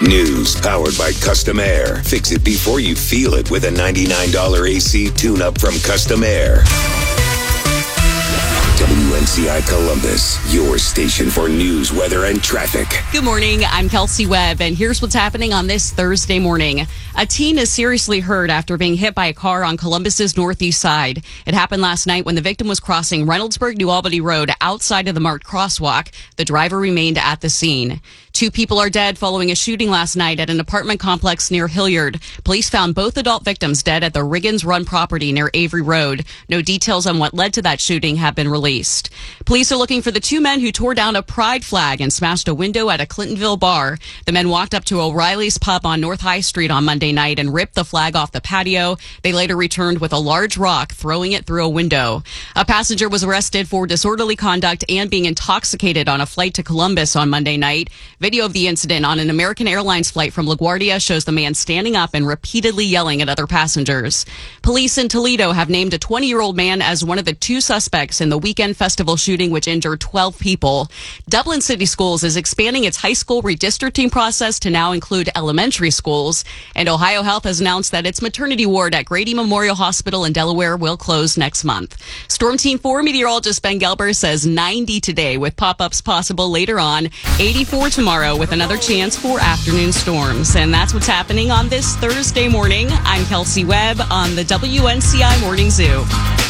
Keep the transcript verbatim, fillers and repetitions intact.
News powered by Custom Air. Fix it before you feel it with a ninety-nine dollars A C tune-up from Custom Air. W N C I Columbus, your station for news, weather, and traffic. Good morning. I'm Kelsey Webb, and here's what's happening on this Thursday morning. A teen is seriously hurt after being hit by a car on Columbus's northeast side. It happened last night when the victim was crossing Reynoldsburg-New Albany Road outside of the marked crosswalk. The driver remained at the scene. Two people are dead following a shooting last night at an apartment complex near Hilliard. Police found both adult victims dead at the Riggins Run property near Avery Road. No details on what led to that shooting have been released. Police are looking for the two men who tore down a pride flag and smashed a window at a Clintonville bar. The men walked up to O'Reilly's Pub on North High Street on Monday night and ripped the flag off the patio. They later returned with a large rock, throwing it through a window. A passenger was arrested for disorderly conduct and being intoxicated on a flight to Columbus on Monday night. Video of the incident on an American Airlines flight from LaGuardia shows the man standing up and repeatedly yelling at other passengers. Police in Toledo have named a twenty-year-old man as one of the two suspects in the weekend festival shooting, which injured twelve people. Dublin City Schools is expanding its high school redistricting process to now include elementary schools. And Ohio Health has announced that its maternity ward at Grady Memorial Hospital in Delaware will close next month. Storm Team four meteorologist Ben Gelber says ninety today with pop-ups possible later on, eighty-four tomorrow with another chance for afternoon storms. And that's what's happening on this Thursday morning. I'm Kelsey Webb on the W N C I Morning Zoo.